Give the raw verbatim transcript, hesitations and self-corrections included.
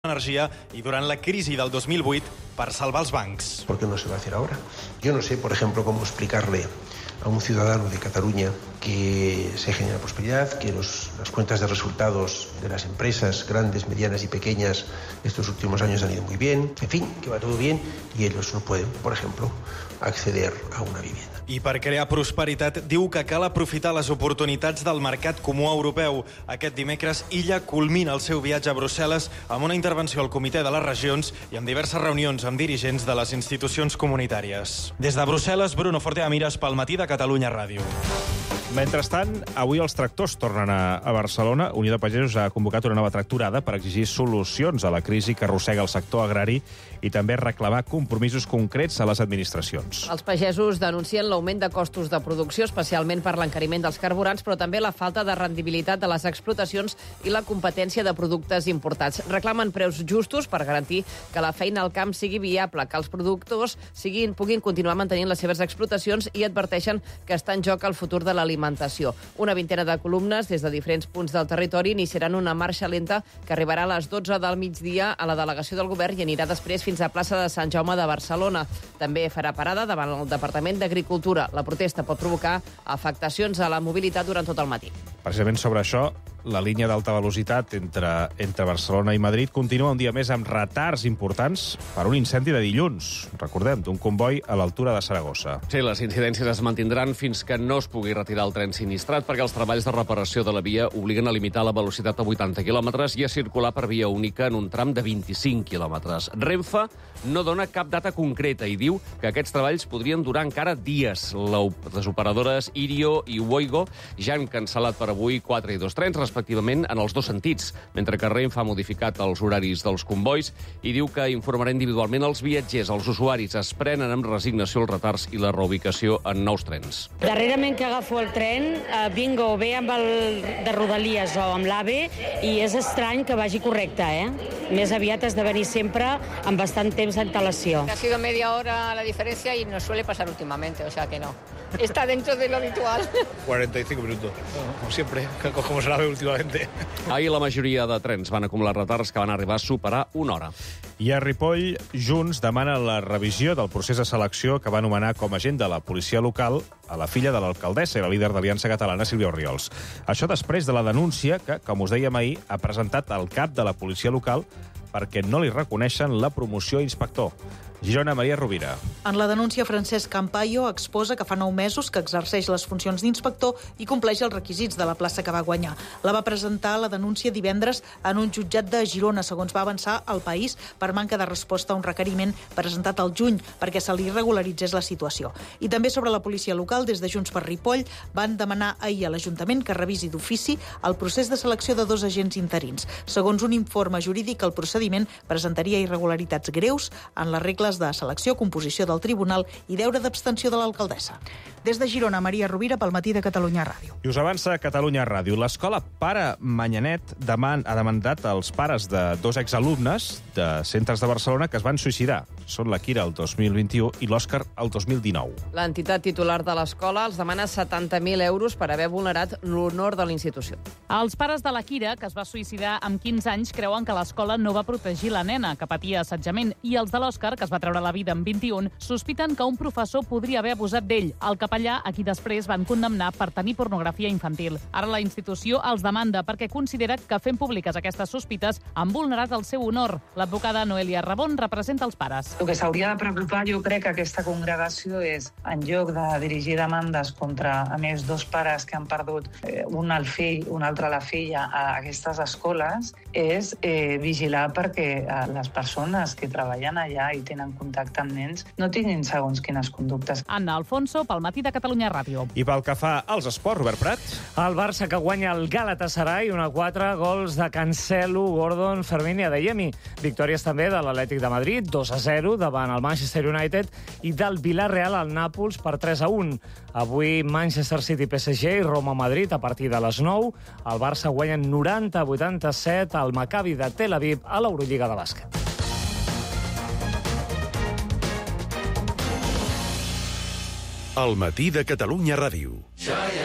energia y durant la crisi del dos mil vuit per salvar els bancs. ¿Por qué no se va a hacer ahora? Yo no sé, por ejemplo, cómo explicarle a un ciudadano de Cataluña que se genera prosperidad, que los, las cuentas de resultados de las empresas grandes, medianas y pequeñas estos últimos años han ido muy bien, en fin, que va todo bien y ellos no pueden, por ejemplo, acceder a una vivienda. I per crear prosperitat diu que cal aprofitar les oportunitats del mercat comú europeu. Aquest dimecres, Illa culmina el seu viatge a Brussel·les amb una intervenció al Comitè de les Regions i amb diverses reunions amb dirigents de les institucions comunitàries. Des de Brussel·les, Bruno Forteamires pel Matí de Catalunya Ràdio. Mentrestant, avui els tractors tornen a, a Barcelona. Unió de Pagesos ha convocat una nova tractorada per exigir solucions a la crisi que arrossega el sector agrari i també reclamar compromisos concrets a les administracions. Els pagesos denuncien l'augment de costos de producció, especialment per l'encariment dels carburants, però també la falta de rendibilitat de les explotacions i la competència de productes importats. Reclamen preus justos per garantir que la feina al camp sigui viable, que els productors siguin, puguin continuar mantenint les seves explotacions i adverteixen que està en joc el futur de l'alimentació. Una vintena de columnes des de diferents punts del territori iniciaran una marxa lenta que arribarà a les dotze del migdia a la delegació del govern i anirà després fins a plaça de Sant Jaume de Barcelona. També farà parada davant el Departament d'Agricultura. La protesta pot provocar afectacions a la mobilitat durant tot el matí. Precisament sobre això, la línia d'alta velocitat entre, entre Barcelona i Madrid continua un dia més amb retards importants per un incendi de dilluns, recordem, d'un comboi a l'altura de Saragossa. Sí, les incidències es mantindran fins que no es pugui retirar el tren sinistrat perquè els treballs de reparació de la via obliguen a limitar la velocitat a vuitanta quilòmetres i a circular per via única en un tram de vint-i-cinc quilòmetres. Renfe no dona cap data concreta i diu que aquests treballs podrien durar encara dies. Les operadores Irio i Woigo ja han cancel·lat per avui quatre i dos trens, respectivament en els dos sentits, mentre que Renfe ha modificat els horaris dels convois i diu que informarà individualment els viatgers. Els usuaris es prenen amb resignació els retards i la reubicació en nous trens. Darrerament que agafo el tren, eh, vinc o bé amb el de Rodalies o amb l'AVE i és estrany que vagi correcte, eh? Més aviat has de venir sempre amb bastant temps d'antelació. Ha sido media hora la diferencia y nos suele pasar últimamente, o sea que no. Está dentro de lo habitual. cuarenta y cinco minutos, como siempre, que cogemos el AVE últimamente. Ahir la majoria de trens van acumular retards que van arribar a superar una hora. I a Ripoll, Junts demana la revisió del procés de selecció que va nomenar com a agent de la policia local a la filla de l'alcaldessa i la líder d'Aliança Catalana, Sílvia Orriols. Això després de la denúncia que, com us dèiem ahir, ha presentat el cap de la policia local perquè no li reconeixen la promoció a inspector. Girona, Maria Rovira. En la denúncia, Francesc Campayo exposa que fa nou mesos que exerceix les funcions d'inspector i compleix els requisits de la plaça que va guanyar. La va presentar la denúncia divendres en un jutjat de Girona, segons va avançar el País, per manca de resposta a un requeriment presentat al juny perquè se li regularitzés la situació. I també sobre la policia local, des de Junts per Ripoll, van demanar ahir a l'Ajuntament que revisi d'ofici el procés de selecció de dos agents interins. Segons un informe jurídic, el procediment presentaria irregularitats greus en les regles de selecció, composició del tribunal i deure d'abstenció de l'alcaldessa. Des de Girona, Maria Rovira pel Matí de Catalunya Ràdio. I us avança Catalunya Ràdio. L'escola Pare Manyanet deman, ha demandat als pares de dos exalumnes de centres de Barcelona que es van suïcidar. Són la Kira el dos mil vint-i-u i l'Òscar el dos mil dinou. L'entitat titular de l'escola els demana setanta mil euros per haver vulnerat l'honor de la institució. Els pares de la Kira, que es va suïcidar amb quinze anys, creuen que l'escola no va protegir la nena, que patia assetjament, i els de l'Òscar, que es va treure la vida amb vint-i-un, sospiten que un professor podria haver abusat d'ell, el capellà a qui després van condemnar per tenir pornografia infantil. Ara la institució els demanda perquè considera que fent públiques aquestes sospites han vulnerat el seu honor. L'advocada Noelia Rabón representa els pares. El que s'hauria de preocupar, jo crec, que aquesta congregació és, en lloc de dirigir demandes contra, a més, dos pares que han perdut eh, un al fill, un altre a la filla a aquestes escoles, és eh, vigilar perquè eh, les persones que treballen allà i tenen contacte amb nens no tinguin segons quines conductes. Anna Alfonso, pel Matí de Catalunya Ràdio. I pel que fa als esports, Robert Prat. El Barça que guanya el Galatasaray, una quatre gols de Cancelo, Gordon, Fermín i Adeyemi. Victòries també de l'Atlètic de Madrid, dos a zero davant el Manchester United i del Villarreal al Nàpols per tres a un. Avui Manchester City, P S G i Roma-Madrid a partir de les nou. El Barça guanya noranta a vuitanta-set al Maccabi de Tel Aviv a l'Eurolliga de bàsquet. El Matí de Catalunya Ràdio.